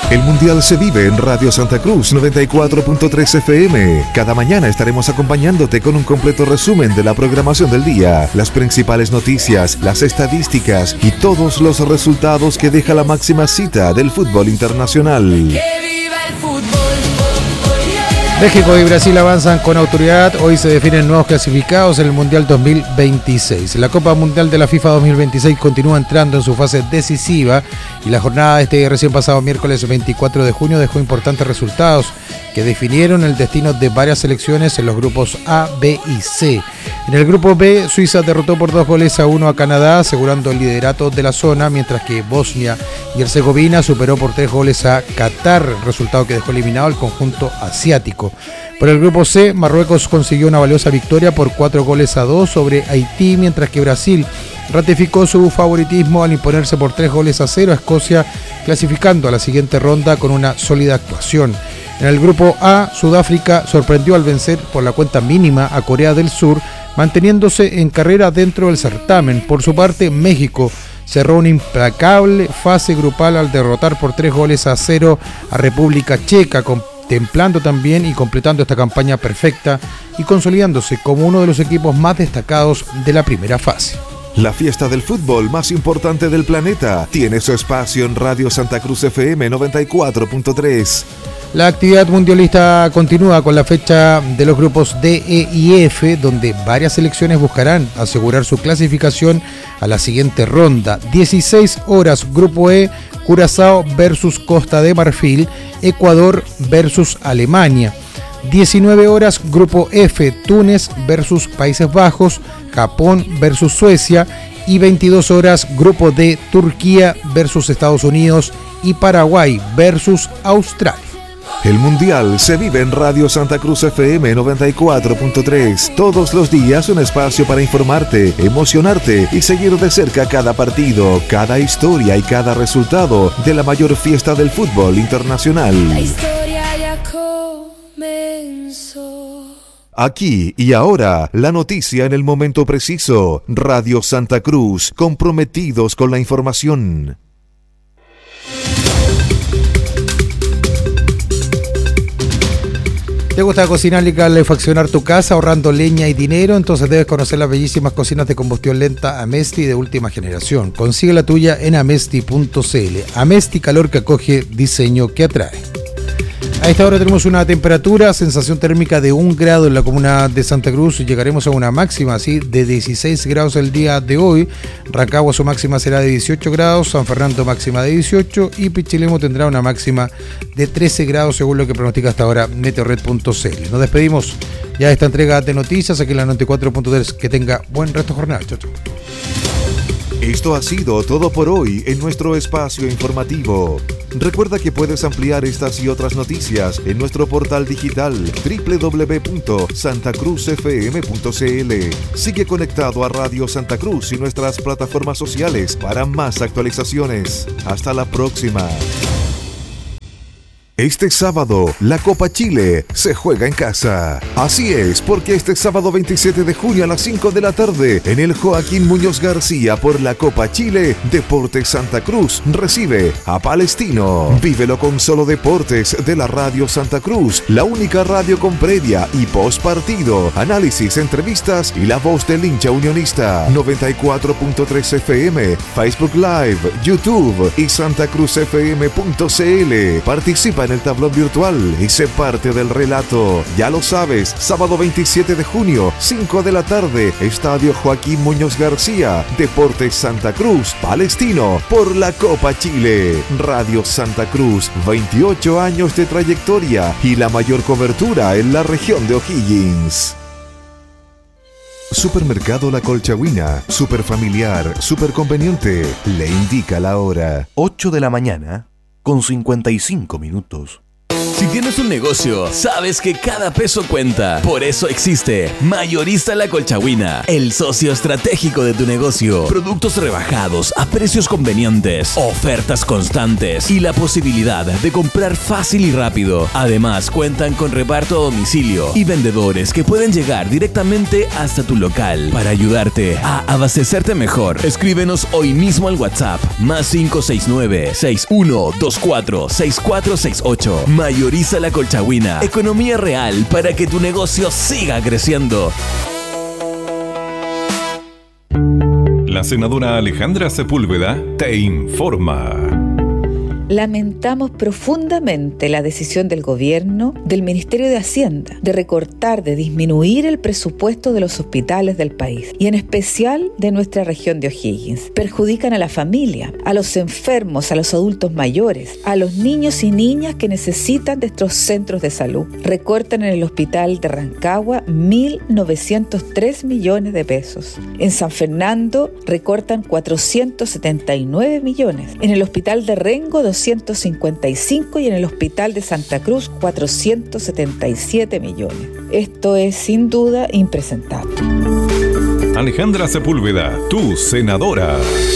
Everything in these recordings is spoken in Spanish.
El Mundial se vive en Radio Santa Cruz 94.3 FM. Cada mañana estaremos acompañándote con un completo resumen de la programación del día, las principales noticias, las estadísticas y todos los resultados que deja la máxima cita del fútbol internacional. ¡Que viva el fútbol! México y Brasil avanzan con autoridad. Hoy se definen nuevos clasificados en el Mundial 2026. La Copa Mundial de la FIFA 2026 continúa entrando en su fase decisiva y la jornada de este recién pasado miércoles 24 de junio dejó importantes resultados que definieron el destino de varias selecciones en los grupos A, B y C. En el grupo B, Suiza derrotó por 2-1 a Canadá, asegurando el liderato de la zona, mientras que Bosnia y Herzegovina superó por 3 a Qatar, resultado que dejó eliminado al conjunto asiático. Por el grupo C, Marruecos consiguió una valiosa victoria por 4-2 sobre Haití, mientras que Brasil ratificó su favoritismo al imponerse por 3-0 a Escocia, clasificando a la siguiente ronda con una sólida actuación. En el grupo A, Sudáfrica sorprendió al vencer por la cuenta mínima a Corea del Sur, manteniéndose en carrera dentro del certamen. Por su parte, México cerró una implacable fase grupal al derrotar por 3-0 a República Checa, contemplando también y completando esta campaña perfecta y consolidándose como uno de los equipos más destacados de la primera fase. La fiesta del fútbol más importante del planeta tiene su espacio en Radio Santa Cruz FM 94.3. La actividad mundialista continúa con la fecha de los grupos D, E y F, donde varias selecciones buscarán asegurar su clasificación a la siguiente ronda. 16 horas, grupo E, Curazao versus Costa de Marfil, Ecuador versus Alemania. 19 horas, grupo F, Túnez versus Países Bajos, Japón versus Suecia. Y 22 horas, grupo D, Turquía versus Estados Unidos y Paraguay versus Australia. El Mundial se vive en Radio Santa Cruz FM 94.3. Todos los días un espacio para informarte, emocionarte y seguir de cerca cada partido, cada historia y cada resultado de la mayor fiesta del fútbol internacional. La historia ya comenzó. Aquí y ahora, la noticia en el momento preciso. Radio Santa Cruz, comprometidos con la información. ¿Te gusta cocinar y calefaccionar tu casa ahorrando leña y dinero? Entonces debes conocer las bellísimas cocinas de combustión lenta Amesti de última generación. Consigue la tuya en amesti.cl. Amesti, calor que acoge, diseño que atrae. A esta hora tenemos una temperatura, sensación térmica de 1 grado en la comuna de Santa Cruz. Llegaremos a una máxima así de 16 grados el día de hoy. Rancagua su máxima será de 18 grados, San Fernando máxima de 18 y Pichilemu tendrá una máxima de 13 grados según lo que pronostica hasta ahora meteorred.cl. Nos despedimos ya de esta entrega de noticias aquí en la 94.3. Que tenga buen resto de jornada. Chau, chau. Esto ha sido todo por hoy en nuestro espacio informativo. Recuerda que puedes ampliar estas y otras noticias en nuestro portal digital www.santacruzfm.cl. Sigue conectado a Radio Santa Cruz y nuestras plataformas sociales para más actualizaciones. Hasta la próxima. Este sábado, la Copa Chile se juega en casa. Así es, porque este sábado 27 de junio a las 5 de la tarde, en el Joaquín Muñoz García por la Copa Chile, Deportes Santa Cruz recibe a Palestino. Vívelo con Solo Deportes de la Radio Santa Cruz, la única radio con previa y post partido, análisis, entrevistas y la voz del hincha unionista. 94.3 FM, Facebook Live, YouTube y santacruzfm.cl. Participa en el tablón virtual y sé parte del relato. Ya lo sabes, sábado 27 de junio, 5 de la tarde, Estadio Joaquín Muñoz García, Deportes Santa Cruz, Palestino, por la Copa Chile. Radio Santa Cruz, 28 años de trayectoria y la mayor cobertura en la región de O'Higgins. Supermercado La Colchagüina, super familiar, super conveniente, le indica la hora. 8 de la mañana con 55 minutos. Si tienes un negocio, sabes que cada peso cuenta. Por eso existe Mayorista La Colchagüina, el socio estratégico de tu negocio. Productos rebajados a precios convenientes, ofertas constantes y la posibilidad de comprar fácil y rápido. Además, cuentan con reparto a domicilio y vendedores que pueden llegar directamente hasta tu local para ayudarte a abastecerte mejor. Escríbenos hoy mismo al WhatsApp +569-6124-6468. Mayorista La Colchagüina. Economía real para que tu negocio siga creciendo. La senadora Alejandra Sepúlveda te informa. Lamentamos profundamente la decisión del gobierno, del Ministerio de Hacienda, de recortar, de disminuir el presupuesto de los hospitales del país y en especial de nuestra región de O'Higgins. Perjudican a la familia, a los enfermos, a los adultos mayores, a los niños y niñas que necesitan de estos centros de salud. Recortan en el hospital de Rancagua 1.903 millones de pesos. En San Fernando recortan 479 millones. En el hospital de Rengo 255 y en el hospital de Santa Cruz 477 millones. Esto es sin duda impresentable. Alejandra Sepúlveda, tu senadora.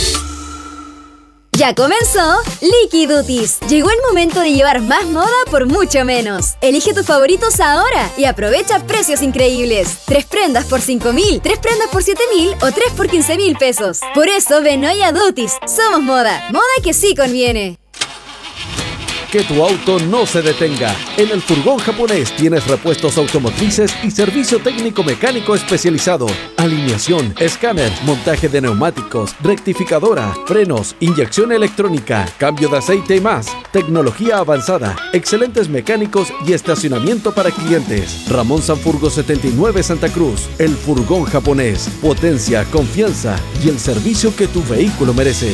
Ya comenzó Liquidutis. Llegó el momento de llevar más moda por mucho menos. Elige tus favoritos ahora y aprovecha precios increíbles. 3 prendas por 5.000, 3 prendas por 7.000 o 3 por 15.000 pesos. Por eso ven hoy a Dutis. Somos moda. Moda que sí conviene. Que tu auto no se detenga. En el Furgón Japonés tienes repuestos automotrices y servicio técnico mecánico especializado. Alineación, escáner, montaje de neumáticos, rectificadora, frenos, inyección electrónica, cambio de aceite y más. Tecnología avanzada, excelentes mecánicos y estacionamiento para clientes. Ramón Sanfurgo 79 Santa Cruz. El Furgón Japonés. Potencia, confianza y el servicio que tu vehículo merece.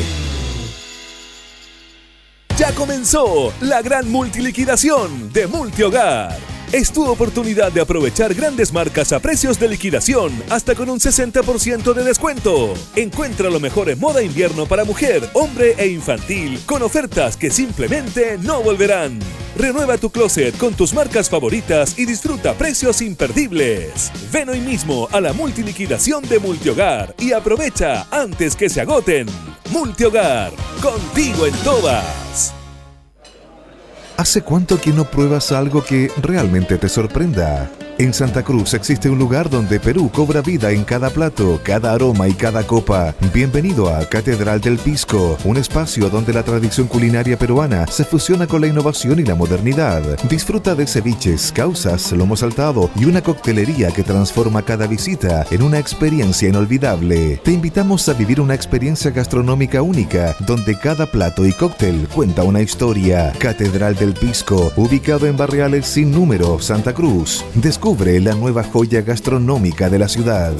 Ya comenzó la gran multiliquidación de Multihogar. Es tu oportunidad de aprovechar grandes marcas a precios de liquidación hasta con un 60% de descuento. Encuentra lo mejor en moda invierno para mujer, hombre e infantil con ofertas que simplemente no volverán. Renueva tu closet con tus marcas favoritas y disfruta precios imperdibles. Ven hoy mismo a la multiliquidación de Multihogar y aprovecha antes que se agoten. Multihogar, contigo en todas. ¿Hace cuánto que no pruebas algo que realmente te sorprenda? En Santa Cruz existe un lugar donde Perú cobra vida en cada plato, cada aroma y cada copa. Bienvenido a Catedral del Pisco, un espacio donde la tradición culinaria peruana se fusiona con la innovación y la modernidad. Disfruta de ceviches, causas, lomo saltado y una coctelería que transforma cada visita en una experiencia inolvidable. Te invitamos a vivir una experiencia gastronómica única, donde cada plato y cóctel cuenta una historia. Catedral del Pisco, ubicado en Barriales Sin Número, Santa Cruz. Descubre la nueva joya gastronómica de la ciudad.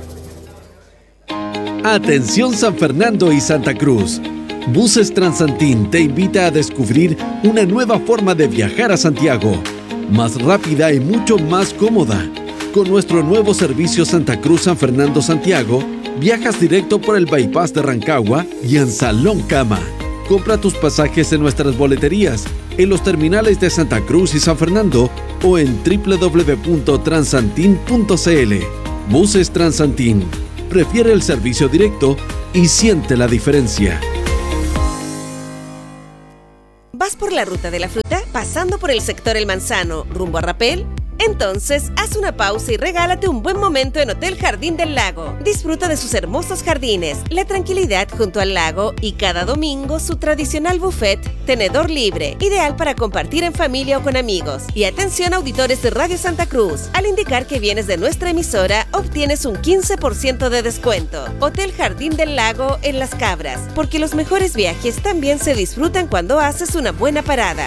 Atención San Fernando y Santa Cruz. Buses Transantín te invita a descubrir una nueva forma de viajar a Santiago. Más rápida y mucho más cómoda. Con nuestro nuevo servicio Santa Cruz San Fernando Santiago, viajas directo por el bypass de Rancagua y en Salón Cama. Compra tus pasajes en nuestras boleterías, en los terminales de Santa Cruz y San Fernando o en www.transantin.cl. Buses Transantin. Prefiere el servicio directo y siente la diferencia. ¿Vas por la ruta de la fruta? ¿Pasando por el sector El Manzano, rumbo a Rapel? Entonces, haz una pausa y regálate un buen momento en Hotel Jardín del Lago. Disfruta de sus hermosos jardines, la tranquilidad junto al lago y cada domingo su tradicional buffet, tenedor libre, ideal para compartir en familia o con amigos. Y atención auditores de Radio Santa Cruz, al indicar que vienes de nuestra emisora, obtienes un 15% de descuento. Hotel Jardín del Lago en Las Cabras, porque los mejores viajes también se disfrutan cuando haces una buena parada.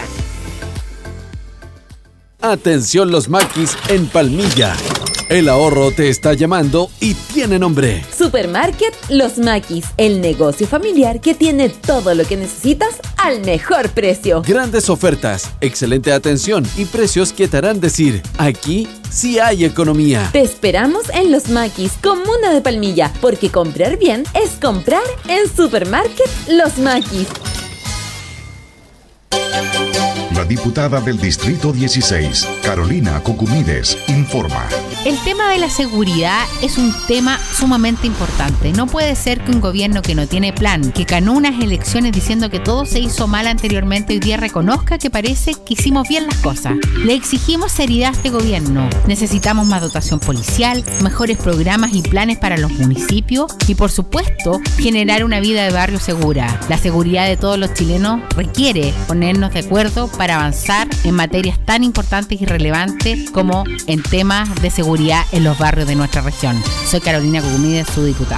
Atención los maquis en Palmilla. El ahorro te está llamando y tiene nombre. Supermarket Los Maquis, el negocio familiar que tiene todo lo que necesitas al mejor precio. Grandes ofertas, excelente atención y precios que te harán decir, aquí sí hay economía. Te esperamos en Los Maquis, comuna de Palmilla, porque comprar bien es comprar en Supermarket Los Maquis. La La diputada del Distrito 16, Carolina Cucumides, informa. El tema de la seguridad es un tema sumamente importante. No puede ser que un gobierno que no tiene plan, que ganó unas elecciones diciendo que todo se hizo mal anteriormente, hoy día reconozca que parece que hicimos bien las cosas. Le exigimos seriedad a este gobierno. Necesitamos más dotación policial, mejores programas y planes para los municipios y, por supuesto, generar una vida de barrio segura. La seguridad de todos los chilenos requiere ponernos de acuerdo para avanzar en materias tan importantes y relevantes como en temas de seguridad en los barrios de nuestra región. Soy Carolina Cucumides, su diputada.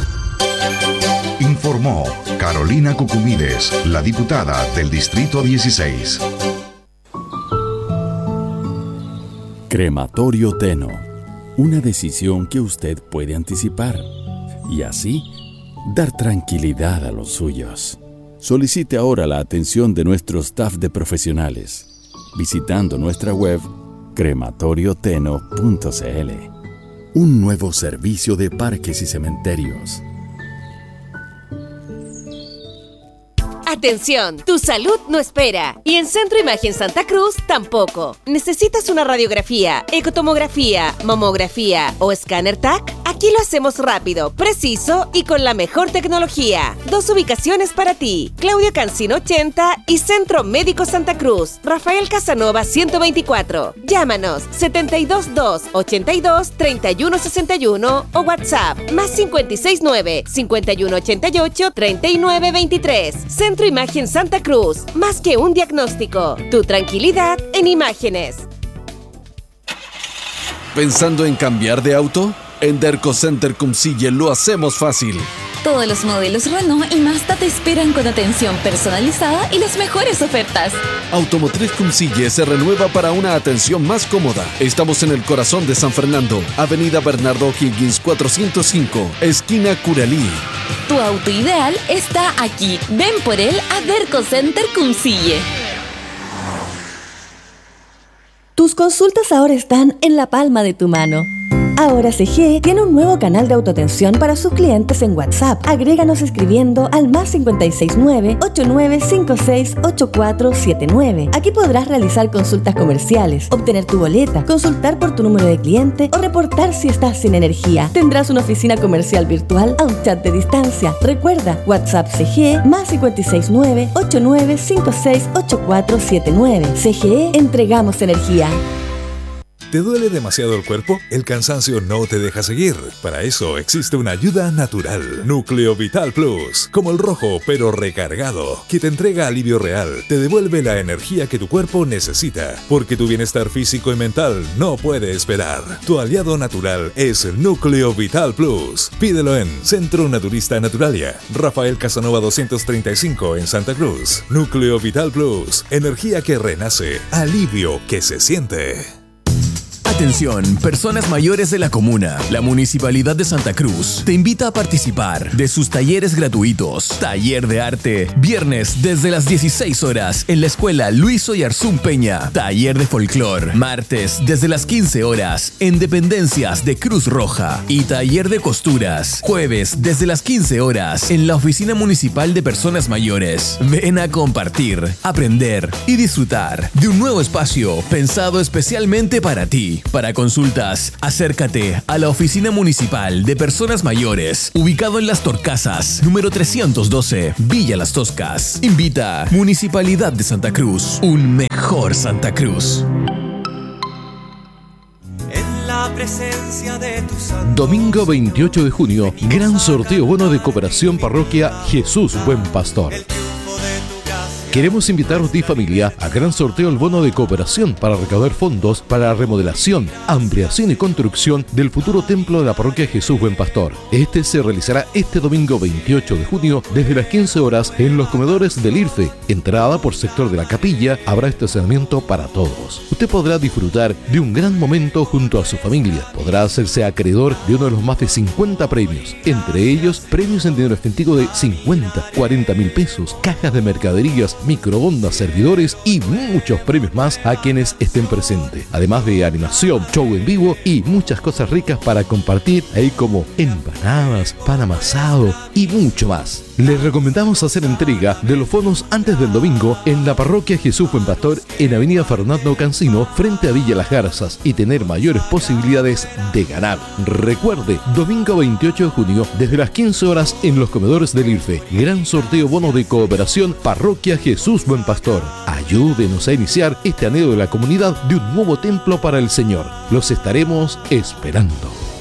Informó Carolina Cucumides, la diputada del Distrito 16. Crematorio Teno. Una decisión que usted puede anticipar y así dar tranquilidad a los suyos. Solicite ahora la atención de nuestro staff de profesionales visitando nuestra web crematorioteno.cl. Un nuevo servicio de parques y cementerios. Atención, tu salud no espera. Y en Centro Imagen Santa Cruz tampoco. ¿Necesitas una radiografía, ecotomografía, mamografía o escáner TAC? Aquí lo hacemos rápido, preciso y con la mejor tecnología. 2 ubicaciones para ti. Claudio Cancino 80 y Centro Médico Santa Cruz. Rafael Casanova 124. Llámanos 722-82-3161 o WhatsApp más 569-5188-3923. Centro Imagen Santa Cruz. Más que un diagnóstico. Tu tranquilidad en imágenes. ¿Pensando en cambiar de auto? En Derco Center Cumcille lo hacemos fácil. Todos los modelos Renault y Mazda te esperan con atención personalizada y las mejores ofertas. Automotriz Cumcille se renueva para una atención más cómoda. Estamos en el corazón de San Fernando, Avenida Bernardo Higgins 405, esquina Curalí. Tu auto ideal está aquí. Ven por él a Derco Center Cumcille. Tus consultas ahora están en la palma de tu mano. Ahora CGE tiene un nuevo canal de autoatención para sus clientes en WhatsApp. Agréganos escribiendo al más 569-8956-8479. Aquí podrás realizar consultas comerciales, obtener tu boleta, consultar por tu número de cliente o reportar si estás sin energía. Tendrás una oficina comercial virtual a un chat de distancia. Recuerda, WhatsApp CGE más 569-8956-8479. CGE, entregamos energía. ¿Te duele demasiado el cuerpo? El cansancio no te deja seguir. Para eso existe una ayuda natural. Núcleo Vital Plus. Como el rojo, pero recargado. Que te entrega alivio real. Te devuelve la energía que tu cuerpo necesita. Porque tu bienestar físico y mental no puede esperar. Tu aliado natural es Núcleo Vital Plus. Pídelo en Centro Naturista Naturalia. Rafael Casanova 235 en Santa Cruz. Núcleo Vital Plus. Energía que renace. Alivio que se siente. Atención, personas mayores de la comuna. La Municipalidad de Santa Cruz te invita a participar de sus talleres gratuitos. Taller de arte, viernes desde las 16 horas en la Escuela Luis Oyarzún Peña. Taller de folclor, martes desde las 15 horas en Dependencias de Cruz Roja. Y taller de costuras, jueves desde las 15 horas en la Oficina Municipal de Personas Mayores. Ven a compartir, aprender y disfrutar de un nuevo espacio pensado especialmente para ti. Para consultas, acércate a la Oficina Municipal de Personas Mayores, ubicado en Las Torcasas, número 312, Villa Las Toscas. Invita Municipalidad de Santa Cruz, un mejor Santa Cruz. En la presencia de tu santo. Domingo 28 de junio, gran sorteo bono de Cooperación Parroquia Jesús Buen Pastor. Queremos invitaros y familia a gran sorteo el bono de cooperación para recaudar fondos para la remodelación, ampliación y construcción del futuro templo de la parroquia Jesús Buen Pastor. Este se realizará este domingo 28 de junio desde las 15 horas en los comedores del IRFE. Entrada por sector de la capilla, habrá estacionamiento para todos. Usted podrá disfrutar de un gran momento junto a su familia. Podrá hacerse acreedor de uno de los más de 50 premios, entre ellos premios en dinero efectivo de 50, 40 mil pesos, cajas de mercaderías, microondas, servidores y muchos premios más a quienes estén presentes. Además de animación, show en vivo y muchas cosas ricas para compartir, ahí como empanadas, pan amasado y mucho más. Les recomendamos hacer entrega de los fondos antes del domingo en la parroquia Jesús Buen Pastor en Avenida Fernando Cancino frente a Villa Las Garzas y tener mayores posibilidades de ganar. Recuerde, domingo 28 de junio desde las 15 horas en los comedores del IRFE. Gran sorteo bono de cooperación parroquia Jesús Buen Pastor. Ayúdenos a iniciar este anhelo de la comunidad de un nuevo templo para el Señor. Los estaremos esperando.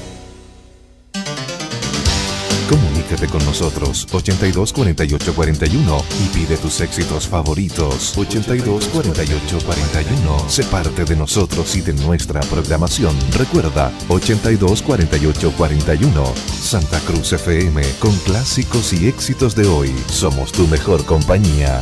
Comunícate con nosotros 82 48 41 y pide tus éxitos favoritos. 82 48 41. Sé parte de nosotros y de nuestra programación. Recuerda 82 48 41. Santa Cruz FM, con clásicos y éxitos de hoy. Somos tu mejor compañía.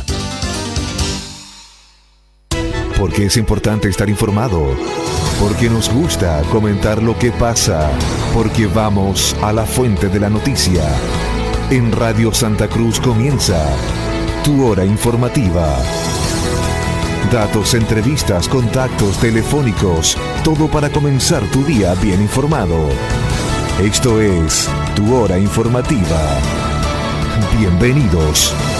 Porque es importante estar informado. Porque nos gusta comentar lo que pasa. Porque vamos a la fuente de la noticia. En Radio Santa Cruz comienza tu hora informativa. Datos, entrevistas, contactos telefónicos, todo para comenzar tu día bien informado. Esto es tu hora informativa. Bienvenidos.